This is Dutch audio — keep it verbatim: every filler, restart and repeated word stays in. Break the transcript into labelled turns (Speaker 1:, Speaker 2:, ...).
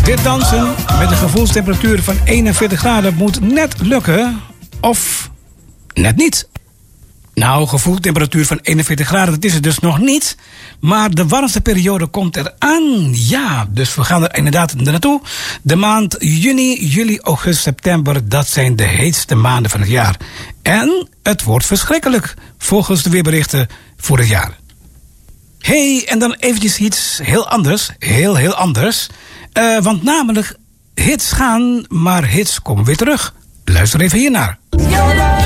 Speaker 1: Dit dansen met een gevoelstemperatuur van eenenveertig graden moet net lukken of net niet. Nou, gevoelstemperatuur van eenenveertig graden, dat is het dus nog niet. Maar de warmste periode komt eraan. Ja, dus we gaan er inderdaad naartoe. De maand juni, juli, augustus, september, dat zijn de heetste maanden van het jaar. En het wordt verschrikkelijk, volgens de weerberichten voor het jaar. Hey, en dan eventjes iets heel anders. Heel, heel anders. Uh, want namelijk, hits gaan, maar hits komen weer terug. Luister even hiernaar.